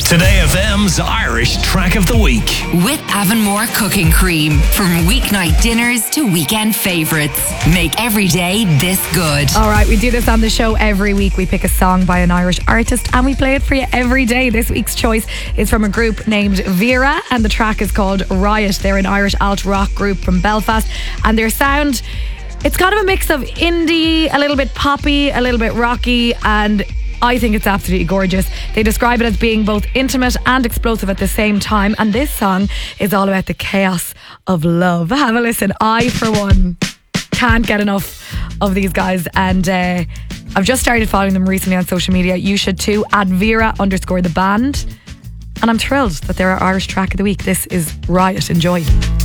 Today FM's Irish Track of the Week. With Avonmore Cooking Cream. From weeknight dinners to weekend favourites. Make every day this good. All right, we do this on the show every week. We pick a song by an Irish artist and we play it for you every day. This week's choice is from a group named Vera and the track is called Riot. They're an Irish alt rock group from Belfast and their sound, it's kind of a mix of indie, a little bit poppy, a little bit rocky, and I think it's absolutely gorgeous. They describe it as being both intimate and explosive at the same time, and this song is all about the chaos of love. Have a listen. I, for one, can't get enough of these guys, and I've just started following them recently on social media. You should too, @Vera_the band. And I'm thrilled that they're our Irish Track of the Week. This is Riot. Enjoy.